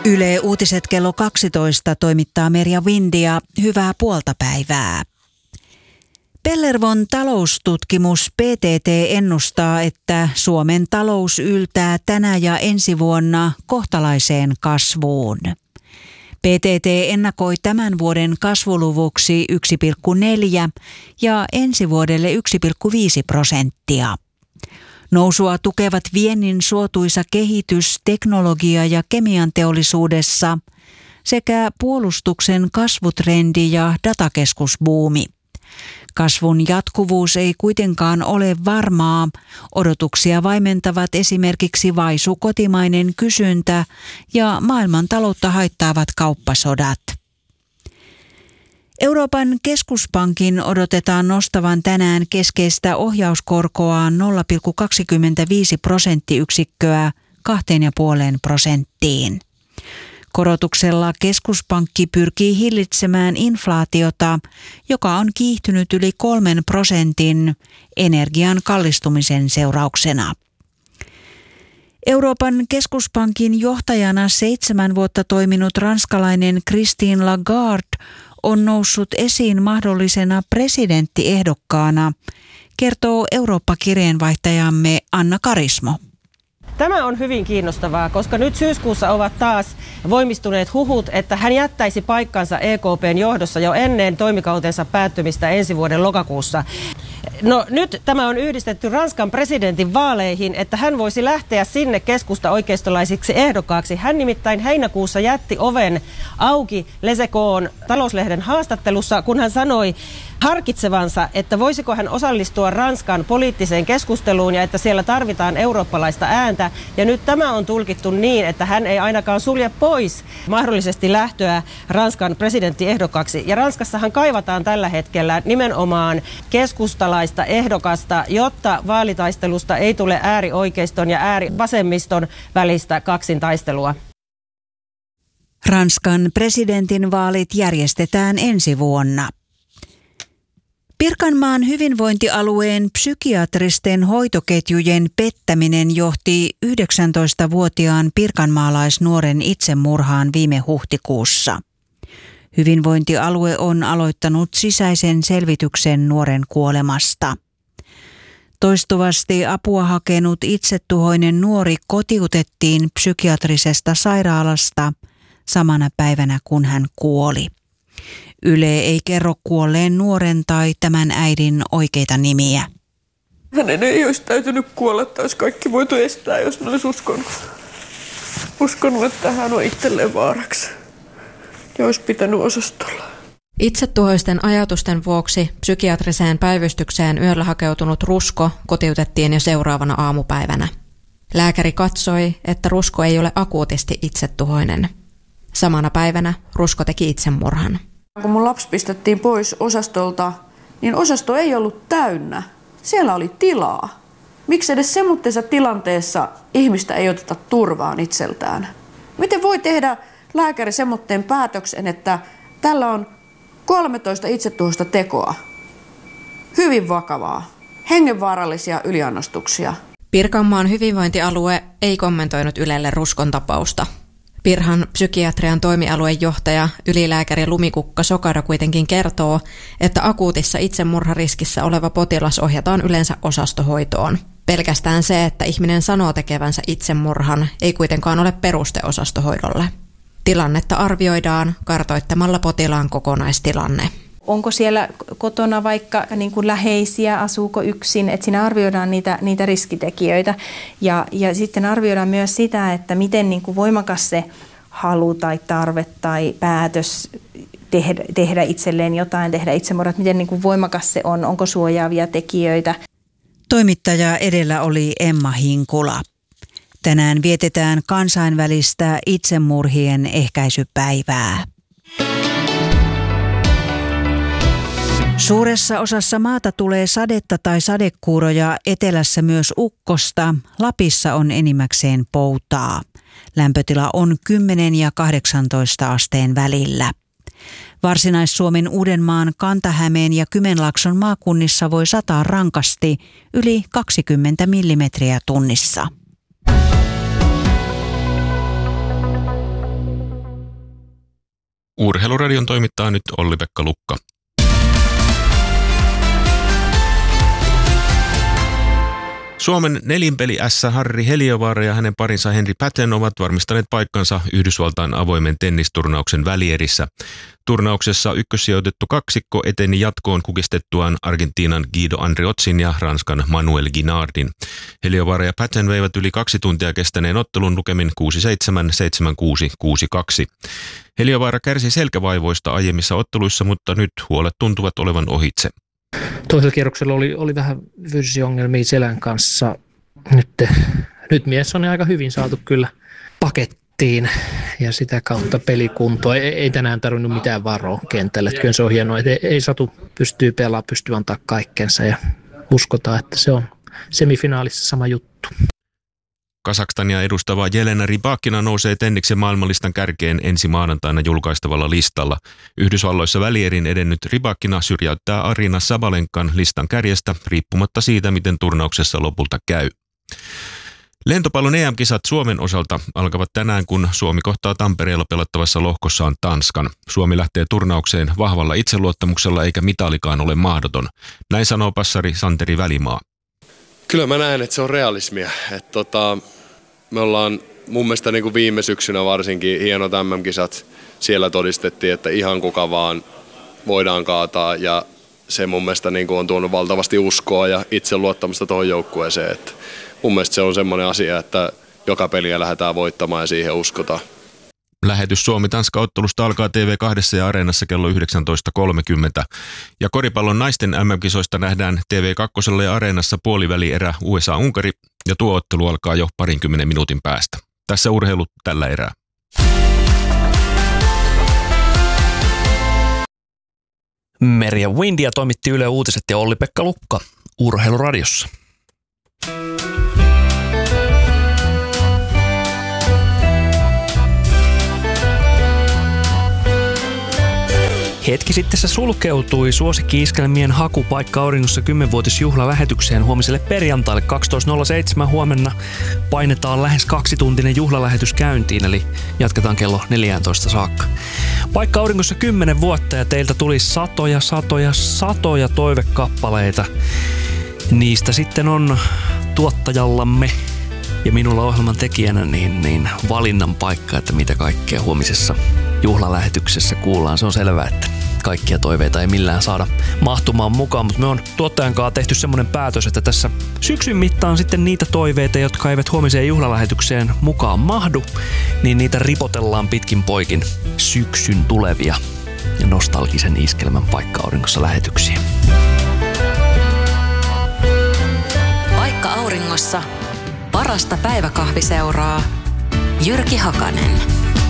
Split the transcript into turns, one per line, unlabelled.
Yle Uutiset kello 12 toimittaa Merja Vindia. Hyvää puoltapäivää. Pellervon taloustutkimus PTT ennustaa, että Suomen talous yltää tänä ja ensi vuonna kohtalaiseen kasvuun. PTT ennakoi tämän vuoden kasvuluvuksi 1,4 ja ensi vuodelle 1,5%. Nousua tukevat viennin suotuisa kehitys teknologia- ja kemian teollisuudessa sekä puolustuksen kasvutrendi ja datakeskusbuumi. Kasvun jatkuvuus ei kuitenkaan ole varmaa. Odotuksia vaimentavat esimerkiksi vaisu kotimainen kysyntä ja maailmantaloutta haittaavat kauppasodat. Euroopan keskuspankin odotetaan nostavan tänään keskeistä ohjauskorkoa 0,25 prosenttiyksikköä 2,5%. Korotuksella keskuspankki pyrkii hillitsemään inflaatiota, joka on kiihtynyt yli 3% energian kallistumisen seurauksena. Euroopan keskuspankin johtajana 7 vuotta toiminut ranskalainen Christine Lagarde on noussut esiin mahdollisena presidenttiehdokkaana, kertoo Eurooppa-kirjeenvaihtajamme Anna Karismo.
Tämä on hyvin kiinnostavaa, koska nyt syyskuussa ovat taas voimistuneet huhut, että hän jättäisi paikkansa EKP:n johdossa jo ennen toimikautensa päättymistä ensi vuoden lokakuussa. No nyt tämä on yhdistetty Ranskan presidentin vaaleihin, että hän voisi lähteä sinne keskusta-oikeistolaisiksi ehdokkaaksi. Hän nimittäin heinäkuussa jätti oven auki Les Echon talouslehden haastattelussa, kun hän sanoi harkitsevansa, että voisiko hän osallistua Ranskan poliittiseen keskusteluun ja että siellä tarvitaan eurooppalaista ääntä. Ja nyt tämä on tulkittu niin, että hän ei ainakaan sulje pois mahdollisesti lähtöä Ranskan presidenttiehdokkaaksi. Ja Ranskassahan kaivataan tällä hetkellä nimenomaan keskustalaista ehdokasta, jotta vaalitaistelusta ei tule äärioikeiston ja äärivasemmiston välistä kaksintaistelua.
Ranskan presidentinvaalit järjestetään ensi vuonna. Pirkanmaan hyvinvointialueen psykiatristen hoitoketjujen pettäminen johti 19-vuotiaan pirkanmaalaisnuoren itsemurhaan viime huhtikuussa. Hyvinvointialue on aloittanut sisäisen selvityksen nuoren kuolemasta. Toistuvasti apua hakenut itsetuhoinen nuori kotiutettiin psykiatrisesta sairaalasta samana päivänä, kun hän kuoli. Yle ei kerro kuolleen nuoren tai tämän äidin oikeita nimiä.
Hänen ei olisi täytynyt kuolla, että olisi kaikki voitu estää, jos ne olisi uskonut, että hän on itselleen vaaraksi. Ja olisi pitänyt osastolla.
Itsetuhoisten ajatusten vuoksi psykiatriseen päivystykseen yöllä hakeutunut Rusko kotiutettiin jo seuraavana aamupäivänä. Lääkäri katsoi, että Rusko ei ole akuutisti itsetuhoinen. Samana päivänä Rusko teki itsemurhan.
Kun mun lapsi pistettiin pois osastolta, niin osasto ei ollut täynnä. Siellä oli tilaa. Miksi edes semmoisessa tilanteessa ihmistä ei oteta turvaan itseltään? Miten voi tehdä lääkäri semmoitteen päätöksen, että tällä on 13 itsetuhoista tekoa? Hyvin vakavaa. Hengenvaarallisia yliannostuksia.
Pirkanmaan hyvinvointialue ei kommentoinut Ylelle Ruskon tapausta. Pirhan psykiatrian toimialueen johtaja ylilääkäri Lumikukka Sokada kuitenkin kertoo, että akuutissa itsemurhariskissä oleva potilas ohjataan yleensä osastohoitoon. Pelkästään se, että ihminen sanoo tekevänsä itsemurhan, ei kuitenkaan ole peruste osastohoidolle. Tilannetta arvioidaan kartoittamalla potilaan kokonaistilanne.
Onko siellä kotona vaikka niin kuin läheisiä, asuuko yksin, että siinä arvioidaan niitä riskitekijöitä ja sitten arvioidaan myös sitä, että miten niin kuin voimakas se halu tai tarve tai päätös tehdä itselleen jotain, tehdä itsemurhat, miten niin kuin voimakas se on, onko suojaavia tekijöitä.
Toimittaja edellä oli Emma Hinkula. Tänään vietetään kansainvälistä itsemurhien ehkäisypäivää. Suuressa osassa maata tulee sadetta tai sadekuuroja, etelässä myös ukkosta. Lapissa on enimmäkseen poutaa. Lämpötila on 10 ja 18 asteen välillä. Varsinais-Suomen, Uudenmaan, Kanta-Hämeen ja Kymenlaakson maakunnissa voi sataa rankasti yli 20 millimetriä tunnissa.
Urheiluradion toimittaa nyt Olli-Pekka Lukka. Suomen nelinpeli-ässä Harri Heliövaara ja hänen parinsa Henri Patten ovat varmistaneet paikkansa Yhdysvaltain avoimen tennisturnauksen välierissä. Turnauksessa ykkössijoitettu kaksikko eteni jatkoon kukistettuaan Argentiinan Guido Andriotzin ja Ranskan Manuel Guinardin. Heliövaara ja Patten veivät yli 2 tuntia kestäneen ottelun lukemin 6-7, 7-6, 6-2. Heliövaara kärsi selkävaivoista aiemmissa otteluissa, mutta nyt huolet tuntuvat olevan ohitse.
Toisella kierroksella oli vähän fyysisiä ongelmia selän kanssa. Nyt mies on aika hyvin saatu kyllä pakettiin ja sitä kautta pelikuntoa. Ei tänään tarvinnut mitään varoa kentälle. Kyllä se on hienoa, että ei Satu pystyy pelaamaan, pystyy antaa kaikkensa ja uskotaan, että se on semifinaalissa sama juttu.
Kazakstania edustava Jelena Rybakina nousee tenniksen maailmanlistan kärkeen ensi maanantaina julkaistavalla listalla. Yhdysvalloissa välierin edennyt Rybakina syrjäyttää Arina Sabalenkan listan kärjestä riippumatta siitä, miten turnauksessa lopulta käy. Lentopallon EM-kisat Suomen osalta alkavat tänään, kun Suomi kohtaa Tampereella pelattavassa lohkossaan Tanskan. Suomi lähtee turnaukseen vahvalla itseluottamuksella eikä mitalikaan ole mahdoton. Näin sanoo passari Santeri Välimaa.
Kyllä mä näen, että se on realismia. Me ollaan mun mielestä niin kuin viime syksynä varsinkin hienot MM-kisat. Siellä todistettiin, että ihan kuka vaan voidaan kaataa ja se mun mielestä niin kuin on tuonut valtavasti uskoa ja itseluottamusta tuohon joukkueeseen. Että mun mielestä se on semmoinen asia, että joka peliä lähdetään voittamaan ja siihen uskotaan.
Lähetys Suomi-Tanska-ottelusta alkaa TV2 ja Areenassa kello 19.30. Ja koripallon naisten MM-kisoista nähdään TV2 ja Areenassa puolivälierä USA-Unkari, ja tuo ottelu alkaa jo 20 minuutin päästä. Tässä urheilu tällä erää.
Merja Windia toimitti Yle Uutiset ja Olli-Pekka Lukka Urheiluradiossa. Hetki sitten se sulkeutui suosikki-iskelmien hakupaikka auringossa 10-vuotisjuhlalähetykseen huomiselle perjantaille 12.07 huomenna. Painetaan lähes 2-tuntinen juhlalähetys käyntiin, eli jatketaan kello 14 saakka. Paikka auringossa 10 vuotta ja teiltä tuli satoja toivekappaleita. Niistä sitten on tuottajallamme ja minulla ohjelman tekijänä niin valinnan paikka, että mitä kaikkea huomisessa juhlalähetyksessä kuullaan. Se on selvää, että kaikkia toiveita ei millään saada mahtumaan mukaan, mutta me on tuottajan kanssa tehty semmoinen päätös, että tässä syksyn mittaan sitten niitä toiveita, jotka eivät huomiseen juhlalähetykseen mukaan mahdu, niin niitä ripotellaan pitkin poikin syksyn tulevia ja nostalgisen iskelmän paikka auringossa lähetyksiä.
Paikka auringossa. Parasta päiväkahviseuraa. Jyrki Hakanen.